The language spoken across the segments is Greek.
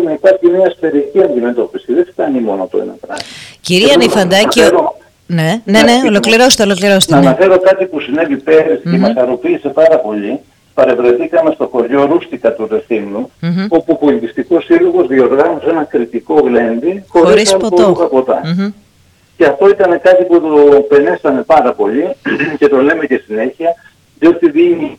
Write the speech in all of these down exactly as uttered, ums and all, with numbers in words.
ώστε να υπάρχει μια σφαιρική αντιμετώπιση. Δεν φτάνει μόνο το ένα πράγμα. Κυρία Νυφαντάκη, ο... ναι, ναι, ναι, ολοκληρώστε, ολοκληρώστε. Να ναι. αναφέρω κάτι που συνέβη πέρυσι mm-hmm. και μας χαροποίησε πάρα πολύ. Παρευρεθήκαμε στο χωριό Ρούστικα του Ρεθύμνου, mm-hmm. όπου ο πολιτιστικός σύλλογος διοργάνωσε ένα κριτικό γλέντι χωρίς αλκοολούχα ποτά. Mm-hmm. Και αυτό ήταν κάτι που το πενέσαμε πάρα πολύ και το λέμε και συνέχεια, διότι δίνει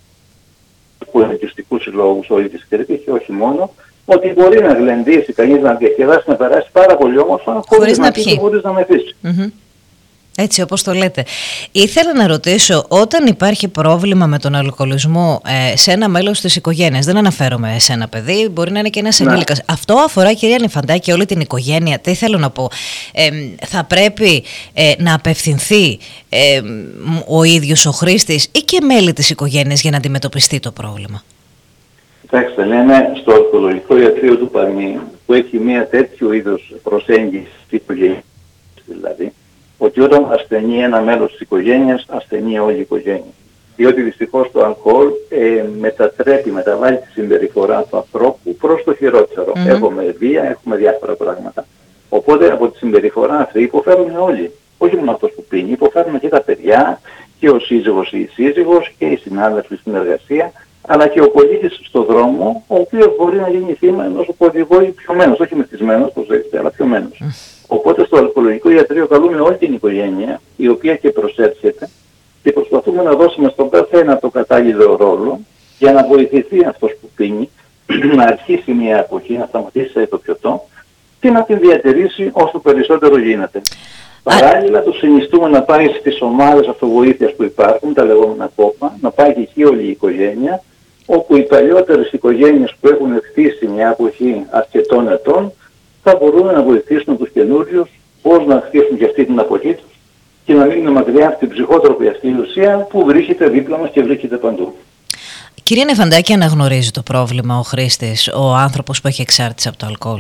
πολιτιστικούς συλλόγους όλη της Κρήτης και όχι μόνο, ότι μπορεί να γλεντήσει κανείς, να διασκεδάσει, να περάσει πάρα πολύ όμορφα χωρίς, χωρίς να πιει, χωρίς να μεθύσει. Mm-hmm. Έτσι όπως το λέτε. Ήθελα να ρωτήσω, όταν υπάρχει πρόβλημα με τον αλκοολισμό ε, σε ένα μέλος της οικογένειας, δεν αναφέρομαι σε ένα παιδί, μπορεί να είναι και ένας ενήλικας. Αυτό αφορά, κυρία Νυφαντάκη, όλη την οικογένεια. Τι θέλω να πω, ε, θα πρέπει ε, να απευθυνθεί ε, ο ίδιος ο χρήστης ή και μέλη της οικογένειας για να αντιμετωπιστεί το πρόβλημα? Κοιτάξτε, λέμε στο αλκοολογικό ιατρείο του Παρνίου, που έχει μια τέτοιου είδους προσέγγιση στην οικογένεια, δηλαδή, ότι όταν ασθενεί ένα μέλος της οικογένειας, ασθενεί όλη η οικογένεια. Διότι δυστυχώς το αλκοόλ ε, μετατρέπει, μεταβάλλει τη συμπεριφορά του ανθρώπου προς το χειρότερο. Mm-hmm. Έχουμε βία, έχουμε διάφορα πράγματα. Οπότε από τη συμπεριφορά αυτή υποφέρουν όλοι. Όχι μόνο αυτός που πίνει, υποφέρουν και τα παιδιά, και ο σύζυγος ή η σύζυγος, και οι συνάδελφοι στην εργασία, αλλά και ο πολίτης στον δρόμο, ο οποίος μπορεί να γίνει θύμα ενός οδηγού ή πιωμένος, όχι μεθυσμένος, προσέξτε, αλλά πιωμένος. Mm. Οπότε στο αλκοολογικό ιατρείο καλούμε όλη την οικογένεια, η οποία και προσέρχεται, και προσπαθούμε να δώσουμε στον καθένα το κατάλληλο ρόλο για να βοηθηθεί αυτός που πίνει, να αρχίσει μια εποχή, να σταματήσει το πιωτό και να την διατηρήσει όσο περισσότερο γίνεται. Παράλληλα, το συνιστούμε να πάει στις ομάδες αυτοβοήθειας που υπάρχουν, τα λεγόμενα κόπα, να πάει και εκεί όλη η οικογένεια, όπου οι παλιότερες οικογένειες που έχουν χτίσει μια εποχή αρκετών ετών θα μπορούν να βοηθήσουν τους καινούριους πώς να χτίσουν και αυτή την εποχή τους και να μείνουν μακριά από την ψυχότροπη αυτή ουσία που βρίσκεται δίπλα μας και βρίσκεται παντού. Κυρία Νυφαντάκη, αναγνωρίζει το πρόβλημα ο χρήστης, ο άνθρωπος που έχει εξάρτηση από το αλκοόλ?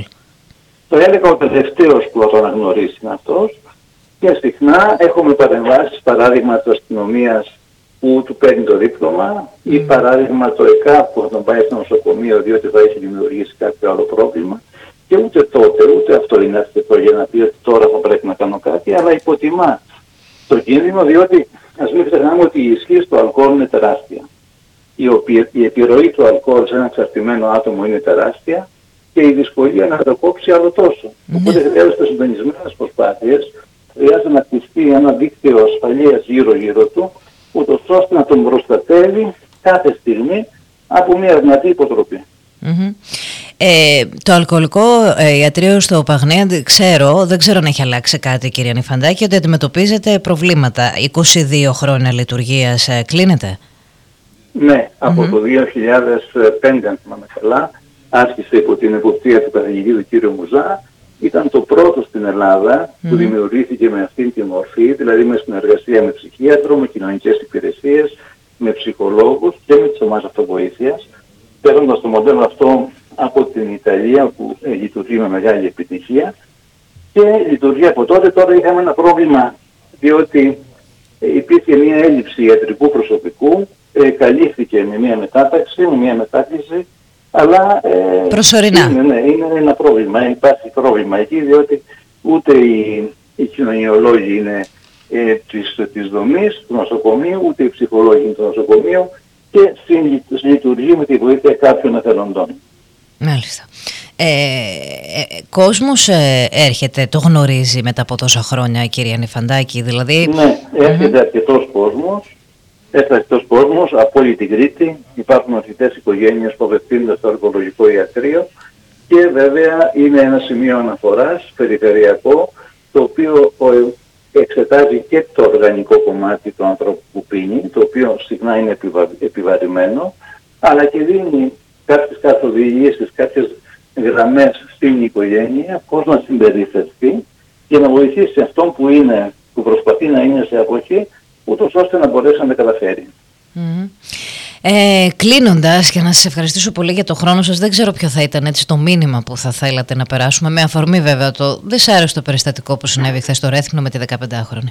Το έλεγα ο τελευταίος που θα το αναγνωρίσει είναι αυτός, και συχνά έχουμε παρεμβάσεις, παράδειγμα της αστυνομίας που του παίρνει το δίπλωμα mm. ή παράδειγμα το ΕΚΑΠ που θα τον πάει στο νοσοκομείο διότι θα έχει δημιουργήσει κάποιο άλλο πρόβλημα, και ούτε τότε, ούτε αυτό είναι αρκετό για να πει ότι τώρα θα πρέπει να κάνω κάτι, αλλά υποτιμά το κίνδυνο, διότι ας μην ξεχνάμε ότι η ισχύ του αλκοόλ είναι τεράστια. Η, οποία, η επιρροή του αλκοόλ σε ένα εξαρτημένο άτομο είναι τεράστια και η δυσκολία να το κόψει άλλο τόσο. Mm. Οπότε χρειάζεται συντονισμένες προσπάθειες, χρειάζεται να κτιστεί ένα δίκτυο ασφαλείας γύρω-γύρω του, ούτως ώστε να τον προστατεύει κάθε στιγμή από μια δυνατή υποτροπή. Mm-hmm. Ε, το αλκοολικό ε, ιατρείο στο Παγνία, ξέρω, δεν ξέρω αν έχει αλλάξει κάτι, κυρία Νυφαντάκη, ότι αντιμετωπίζετε προβλήματα. είκοσι δύο χρόνια λειτουργίας ε, κλείνεται? Ναι, από mm-hmm. το δύο χιλιάδες πέντε, αν θυμάμαι καλά, άσκησε υπό την εποπτεία του καθηγητή του κ. Μουζά. Ήταν το πρώτο στην Ελλάδα mm-hmm. που δημιουργήθηκε με αυτή τη μορφή, δηλαδή με συνεργασία με ψυχίατρο, με κοινωνικές υπηρεσίες, με ψυχολόγους και με τις ομάδες αυτοβοήθειας, παίρνοντας το μοντέλο αυτό από την Ιταλία που ε, λειτουργεί με μεγάλη επιτυχία και λειτουργεί από τότε. Τώρα είχαμε ένα πρόβλημα, διότι ε, υπήρχε μια έλλειψη ιατρικού προσωπικού, ε, καλύφθηκε με μια μετάταξη, με μια μετάκληση, αλλά ε, προσωρινά. Είναι, ναι, είναι ένα πρόβλημα, υπάρχει πρόβλημα εκεί, διότι ούτε οι, οι κοινωνιολόγοι είναι ε, της, της δομής του νοσοκομείου, ούτε οι ψυχολόγοι είναι του νοσοκομείου και λειτουργεί με τη βοήθεια κάποιων εθελοντών. Μάλιστα. Ε, ε, κόσμος ε, έρχεται, το γνωρίζει μετά από τόσα χρόνια, κυρία Νυφαντάκη, δηλαδή... Ναι, έρχεται mm-hmm. αρκετός κόσμος. Έρχεται αρκετός κόσμος από όλη την Κρήτη. Υπάρχουν αρκετές οικογένειες που απευθύνονται στο αλκοολογικό ιατρείο και βέβαια είναι ένα σημείο αναφοράς περιφερειακό, το οποίο εξετάζει και το οργανικό κομμάτι του ανθρώπου που πίνει, το οποίο συχνά είναι επιβα... επιβαρημένο, αλλά και δίνει κάποιες καθοδηγήσεις, κάποιες γραμμές στην οικογένεια, πώς να συμπεριφερθεί και να βοηθήσει αυτόν που, είναι, που προσπαθεί να είναι σε αποχή, ούτως ώστε να μπορέσει να τα καταφέρει. Mm-hmm. Ε, κλείνοντας, και να σας ευχαριστήσω πολύ για το χρόνο σας, δεν ξέρω ποιο θα ήταν έτσι το μήνυμα που θα θέλατε να περάσουμε, με αφορμή βέβαια το δυσάρεστο περιστατικό που συνέβη χθες στο Ρέθυμνο με τη δεκαπεντάχρονη.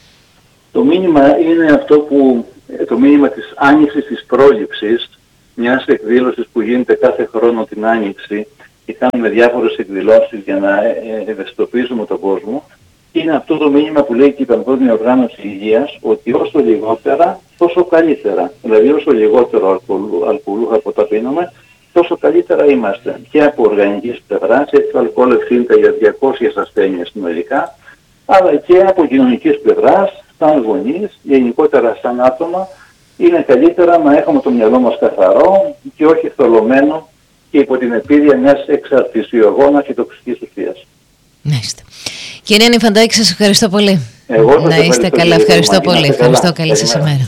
Το μήνυμα είναι αυτό που, το μήνυμα της άνοιξης της πρόληψης, μιας εκδήλωσης που γίνεται κάθε χρόνο την Άνοιξη και κάνουμε διάφορες εκδηλώσεις για να ευαισθητοποιήσουμε τον κόσμο. Είναι αυτό το μήνυμα που λέει και η Παγκόσμια Οργάνωση Υγείας, ότι όσο λιγότερα, τόσο καλύτερα. Δηλαδή όσο λιγότερο αλκοολού, αλκοολούχα ποτά πίνουμε, τόσο καλύτερα είμαστε. Και από οργανικής πλευράς, έτσι το αλκοόλ ευθύνεται για διακόσιες ασθένειες συνολικά, αλλά και από κοινωνικής πλευράς, σαν γονείς, γενικότερα σαν άτομα, είναι καλύτερα να έχουμε το μυαλό μας καθαρό και όχι θολωμένο και υπό την επίρρεια μιας εξαρτησιογόνας και τοξικής ουσίας. Μάλιστα. Κυρία Νυφαντάκη, σας ευχαριστώ πολύ. Εγώ σας να είστε καλά, ευχαριστώ πολύ. Ευχαριστώ, καλή σας ημέρα.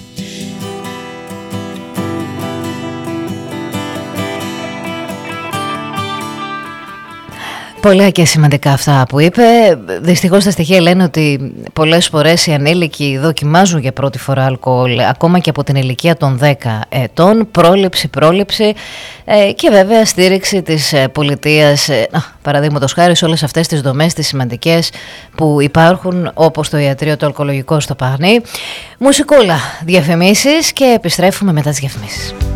Πολλά και σημαντικά αυτά που είπε. Δυστυχώς τα στοιχεία λένε ότι πολλές φορές οι ανήλικοι δοκιμάζουν για πρώτη φορά αλκοόλ ακόμα και από την ηλικία των δέκα ετών. Πρόληψη, πρόληψη ε, και βέβαια στήριξη της πολιτείας, ε, παραδείγματος χάρη σε όλες αυτές τις δομές τις σημαντικές που υπάρχουν, όπως το ιατρείο το αλκοολογικό στο Παγνί. Μουσικούλα, διαφημίσεις και επιστρέφουμε μετά τις διαφημίσεις.